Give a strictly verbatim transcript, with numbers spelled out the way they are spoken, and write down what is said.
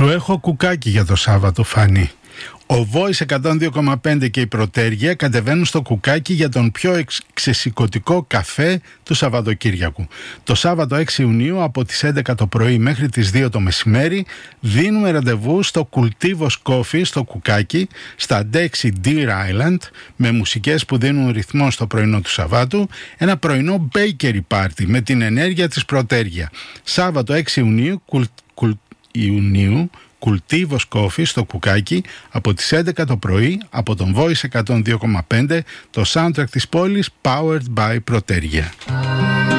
Σου έχω κουκάκι για το Σάββατο, Φανή. Ο Voice εκατόν δύο κόμμα πέντε και η Πρωτέργεια κατεβαίνουν στο κουκάκι για τον πιο ξεσηκωτικό καφέ του Σαββατοκύριακου. Το Σάββατο έξι Ιουνίου από τις έντεκα το πρωί μέχρι τις δύο το μεσημέρι δίνουμε ραντεβού στο Cultivos Coffee στο κουκάκι, στα Dexy Deer Island, με μουσικές που δίνουν ρυθμό στο πρωινό του Σαββάτου, ένα πρωινό bakery party με την ενέργεια της Πρωτέργεια. Σάββατο έξι Ιουνίου, κουλ, κουλ, Ιουνίου Cultivos Coffee στο κουκάκι από τις έντεκα το πρωί από τον Voice εκατόν δύο κόμμα πέντε, το soundtrack της πόλης powered by Πρωτέργεια.